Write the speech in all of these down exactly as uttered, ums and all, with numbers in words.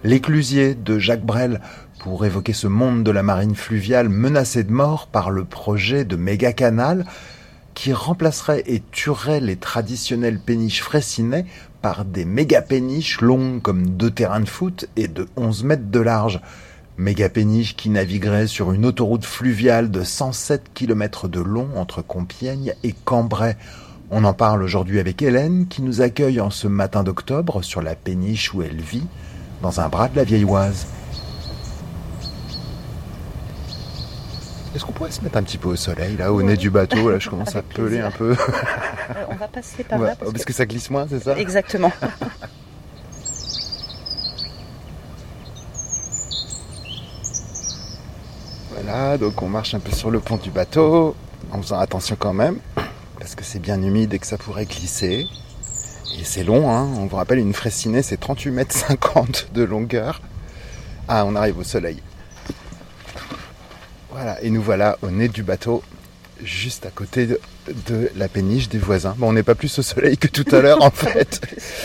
L'Éclusier de Jacques Brel, pour évoquer ce monde de la marine fluviale menacé de mort par le projet de méga-canal qui remplacerait et tuerait les traditionnelles péniches fraissinet par des méga-péniches longues comme deux terrains de foot et de onze mètres de large. Méga-péniches qui navigueraient sur une autoroute fluviale de cent sept kilomètres de long entre Compiègne et Cambrai. On en parle aujourd'hui avec Hélène qui nous accueille en ce matin d'octobre sur la péniche où elle vit, dans un bras de la Vieilloise. Est-ce qu'on pourrait se mettre un petit peu au soleil, là, au ouais. nez du bateau? Là, je commence avec à peler plaisir. Un peu. euh, on va passer par ouais, là. Parce, parce que... que ça glisse moins, c'est ça? Exactement. Voilà, donc on marche un peu sur le pont du bateau, en faisant attention quand même, parce que c'est bien humide et que ça pourrait glisser. Et c'est long, hein. On vous rappelle, une fraissinet, c'est trente-huit mètres cinquante de longueur. Ah, on arrive au soleil. Voilà, et nous voilà au nez du bateau, juste à côté de, de la péniche des voisins. Bon, on n'est pas plus au soleil que tout à l'heure, en fait.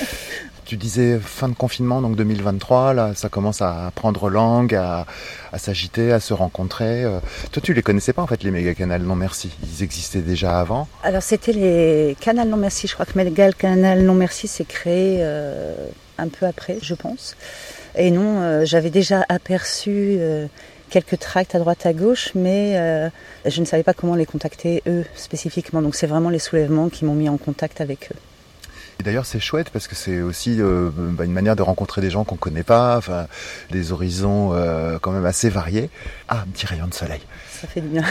Tu disais fin de confinement, donc deux mille vingt-trois, là, ça commence à prendre langue, à, à s'agiter, à se rencontrer. Euh, toi, tu les connaissais pas, en fait, les méga-canals non merci. Ils existaient déjà avant. Alors, c'était les canals non merci. Je crois que méga-canal non merci s'est créé euh, un peu après, je pense. Et non, euh, j'avais déjà aperçu euh, quelques tracts à droite à gauche, mais euh, je ne savais pas comment les contacter, eux, spécifiquement. Donc, c'est vraiment les soulèvements qui m'ont mis en contact avec eux. Et d'ailleurs, c'est chouette parce que c'est aussi euh, bah, une manière de rencontrer des gens qu'on ne connaît pas, enfin, des horizons euh, quand même assez variés. Ah, un petit rayon de soleil. Ça fait du bien.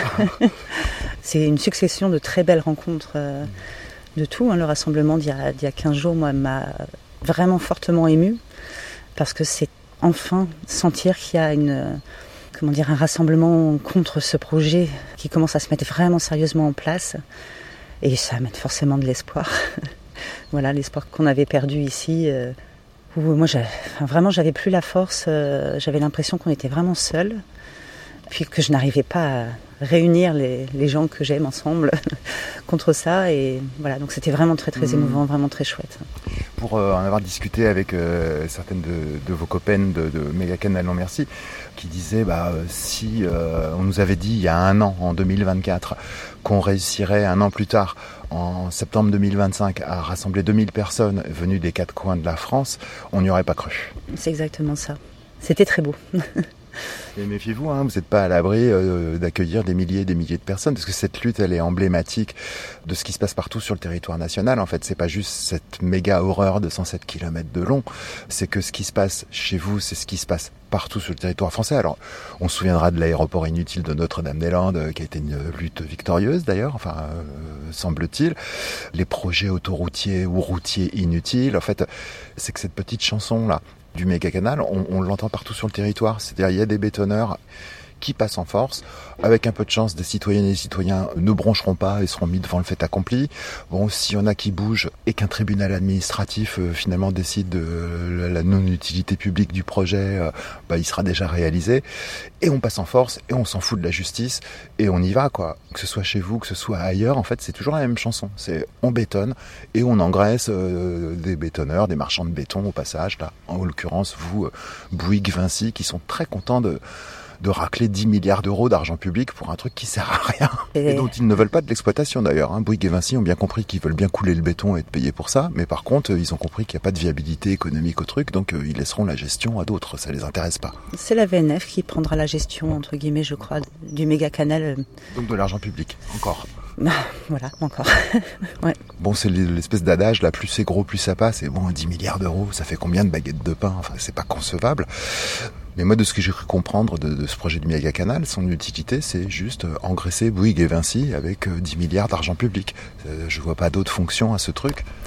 C'est une succession de très belles rencontres euh, de tout. Hein. Le rassemblement d'il y a, d'il y a quinze jours, moi, m'a vraiment fortement émue parce que c'est enfin sentir qu'il y a une, comment dire, un rassemblement contre ce projet qui commence à se mettre vraiment sérieusement en place. Et ça amène forcément de l'espoir. Voilà, l'espoir qu'on avait perdu ici, euh, où moi, j'avais, enfin, vraiment, j'avais plus la force, euh, j'avais l'impression qu'on était vraiment seuls, puis que je n'arrivais pas à réunir les, les gens que j'aime ensemble contre ça, et voilà, donc c'était vraiment très très émouvant, mmh. vraiment très chouette. Pour euh, en avoir discuté avec euh, certaines de, de vos copaines de, de méga-canal non merci, qui disaient bah, euh, si euh, on nous avait dit il y a un an, en deux mille vingt-quatre, qu'on réussirait un an plus tard, en septembre deux mille vingt-cinq, à rassembler deux mille personnes venues des quatre coins de la France, on n'y aurait pas cru. C'est exactement ça. C'était très beau. Et méfiez-vous, hein, vous n'êtes pas à l'abri euh, d'accueillir des milliers et des milliers de personnes, parce que cette lutte, elle est emblématique de ce qui se passe partout sur le territoire national. En fait, c'est pas juste cette méga horreur de cent sept kilomètres de long, c'est que ce qui se passe chez vous, c'est ce qui se passe partout sur le territoire français. Alors, on se souviendra de l'aéroport inutile de Notre-Dame-des-Landes, euh, qui a été une lutte victorieuse d'ailleurs, enfin, euh, semble-t-il. Les projets autoroutiers ou routiers inutiles, en fait, c'est que cette petite chanson-là, du méga-canal, on, on l'entend partout sur le territoire. C'est-à-dire, il y a des bétonneurs qui passent en force. Avec un peu de chance, des citoyennes et des citoyens ne broncheront pas et seront mis devant le fait accompli. Bon, s'il y en a qui bougent et qu'un tribunal administratif euh, finalement décide de euh, la non-utilité publique du projet, euh, bah, il sera déjà réalisé. Et on passe en force et on s'en fout de la justice et on y va, quoi. Que ce soit chez vous, que ce soit ailleurs, en fait, c'est toujours la même chanson. C'est on bétonne et on engraisse euh, des bétonneurs, des marchands de béton au passage, là. En l'occurrence, vous, euh, Bouygues, Vinci, qui sont très contents de de racler dix milliards d'euros d'argent public pour un truc qui sert à rien et, et dont ils ne veulent pas de l'exploitation d'ailleurs. Hein. Bouygues et Vinci ont bien compris qu'ils veulent bien couler le béton et être payés pour ça, mais par contre ils ont compris qu'il n'y a pas de viabilité économique au truc, donc euh, ils laisseront la gestion à d'autres, ça les intéresse pas. C'est la V N F qui prendra la gestion, entre guillemets, je crois, du méga canal. Donc de l'argent public, encore. Bah, voilà, encore. Ouais. Bon, c'est l'espèce d'adage, là, plus c'est gros, plus ça passe, et bon, dix milliards d'euros, ça fait combien de baguettes de pain? Enfin, c'est pas concevable. Mais moi, de ce que j'ai cru comprendre de, de ce projet du méga-canal, son utilité, c'est juste engraisser Bouygues et Vinci avec dix milliards d'argent public. Euh, je vois pas d'autre fonction à ce truc.